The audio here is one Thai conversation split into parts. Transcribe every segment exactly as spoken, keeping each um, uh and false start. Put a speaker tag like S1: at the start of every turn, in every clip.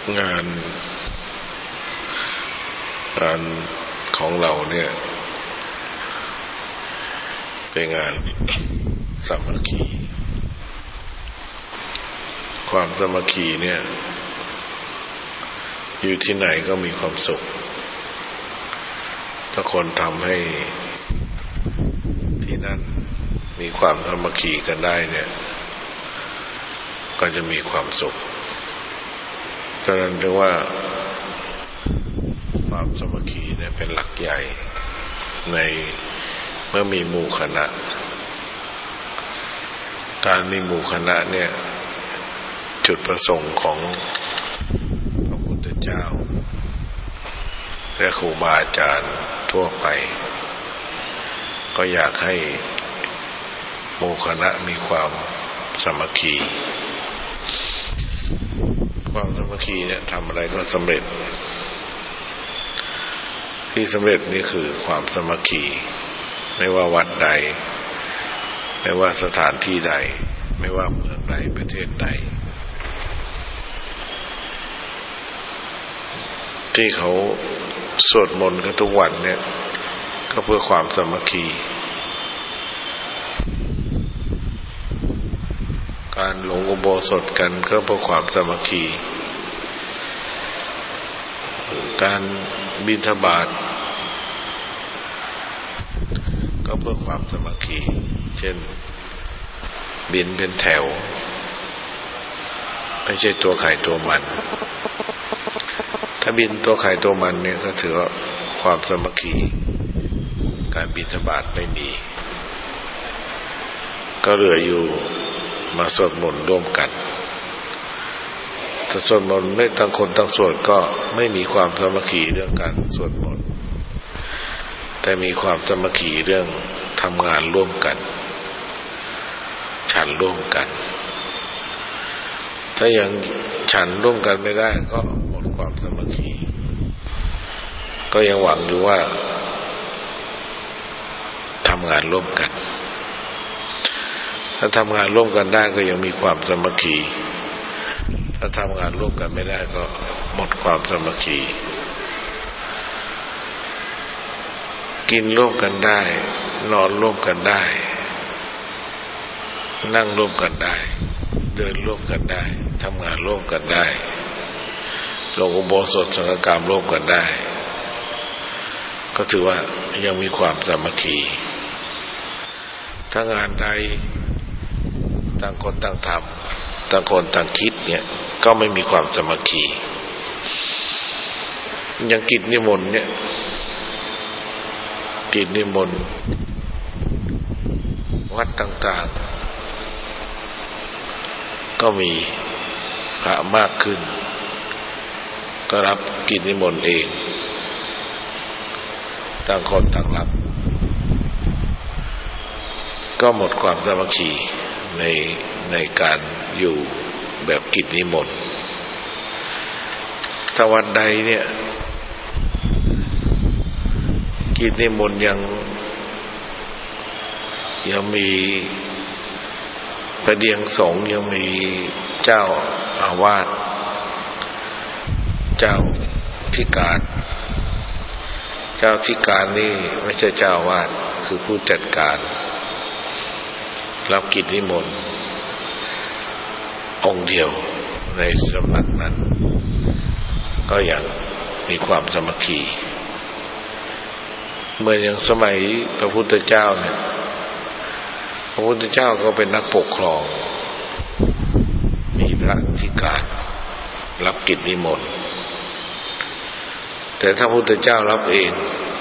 S1: งานงานของเราเนี่ยเป็นงานสามัคคีความสามัคคีเนี่ยอยู่ที่ไหนก็มีความสุขถ้าคนทำให้ที่นั่นมีความสามัคคีกันได้เนี่ยก็จะมีความสุขฉะนั้นจึงว่าความสามัคคีเนี่ยเป็นหลักใหญ่ในเมื่อมีหมู่คณะการมีหมู่คณะเนี่ยจุดประสงค์ของพระพุทธเจ้าและครูบาอาจารย์ทั่วไปก็อยากให้หมู่คณะมีความสามัคคีความสามัคคีเนี่ยทำอะไรก็สำเร็จที่สำเร็จนี่คือความสามัคคีไม่ว่าวัดใดไม่ว่าสถานที่ใดไม่ว่าเมืองใดประเทศใดที่เขาสวดมนต์กันทุกวันเนี่ยก็เพื่อความสามัคคีการหลงอุโบสถกันก็เพื่อความสามัคคีการบิณฑบาตก็เพื่อความสามัคคีเช่นบินเป็นแถวไม่ใช่ตัวใครตัวมันถ้าบินตัวใครตัวมันเนี่ยก็ถือว่าความสามัคคีการบิณฑบาตไม่มีก็เหลืออยู่มาสวดมนต์ร่วมกันถ้าสวดมนต์ไม่ต่างคนต่างสวดก็ไม่มีความสามัคคีเรื่องการสวดมนต์แต่มีความสามัคคีเรื่องทำงานร่วมกันฉันร่วมกันถ้ายังฉันร่วมกันไม่ได้ก็หมดความสามัคคีก็ยังหวังอยู่ว่าทำงานร่วมกันถ้าทำงานร่วมกันได้ก็ยังมีความสามัคคีถ้าทำงานร่วมกันไม่ได้ก็หมดความสามัคคีกินร่วมกันได้นอนร่วมกันได้นั่งร่วมกันได้เดินร่วมกันได้ทำงานร่วมกันได้ลงอุโบสถสังฆกรรมร่วมกันได้ก็ถือว่ายังมีความสามัคคีถ้างานใดต่างคนต่างทำต่างคนต่างคิดเนี่ยก็ไม่มีความสามัคคีอย่างกิจนิมนต์เนี่ยกิจนิมนต์วัดต่างๆก็มีพระมากขึ้นก็รับกิจนิมนต์เองต่างคนต่างรับก็หมดความสามัคคีในในการอยู่แบบกิจนิมนต์ถ้าวันใดเนี่ยกิจนิมนต์ยังยังมีประเดียงสงฆ์ยังมีเจ้าอาวาสเจ้าธิการเจ้าธิการนี่ไม่ใช่เจ้าอาวาสคือผู้จัดการรับกิจนิมนต์องค์เดียวในสำนักนั้นก็ยังมีความสามัคคีเมื่ออย่างสมัยพระพุทธเจ้าเนี่ยพระพุทธเจ้าก็เป็นนักปกครองมีพระธิการรับกิจนิมนต์แต่ถ้าพระพุทธเจ้ารับเอง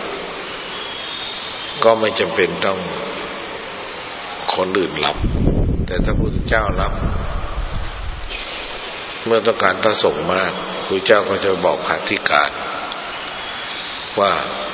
S1: ก็ไม่จำเป็นต้องคนอื่นรับแต่ถ้าพระพุทธเจ้ารับเมื่อต้องการพระสงฆ์มากพระเจ้าก็จะบอกพระธิการว่า